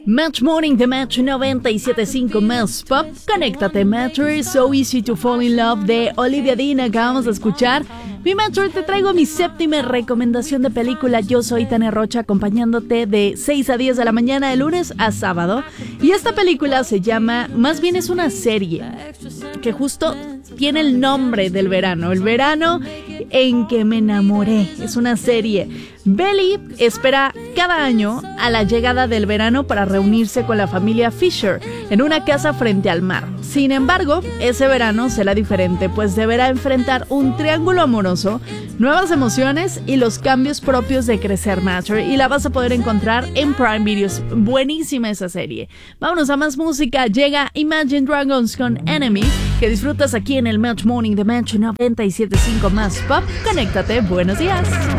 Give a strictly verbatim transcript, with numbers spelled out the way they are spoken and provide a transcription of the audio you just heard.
Match Morning de Match noventa y siete punto cinco más Pop. Conéctate, Matcher. So Easy to Fall in Love de Olivia Dean. Acabamos de escuchar. Mi Matcher, te traigo mi séptima recomendación de película. Yo soy Tania Rocha, acompañándote de seis a diez de la mañana de lunes a sábado. Y esta película se llama, más bien es una serie que justo tiene el nombre del verano, el verano en que me enamoré. Es una serie. Belly espera cada año a la llegada del verano para reunirse con la familia Fisher en una casa frente al mar. Sin embargo, ese verano será diferente, pues deberá enfrentar un triángulo amoroso, nuevas emociones y los cambios propios de crecer, Matcher. Y la vas a poder encontrar en Prime Videos. Buenísima esa serie. Vámonos a más música. Llega Imagine Dragons con Enemy, que disfrutas aquí en el Match Morning de Match noventa y siete punto cinco más Pop. Conéctate. Buenos días.